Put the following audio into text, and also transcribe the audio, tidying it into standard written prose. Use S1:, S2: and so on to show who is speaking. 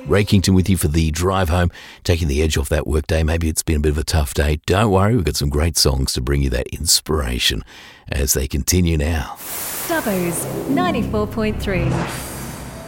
S1: Ray Kington with you for the drive home, taking the edge off that work day. Maybe it's been a bit of a tough day. Don't worry, we've got some great songs to bring you that inspiration as they continue now.
S2: Dubbo's 94.3.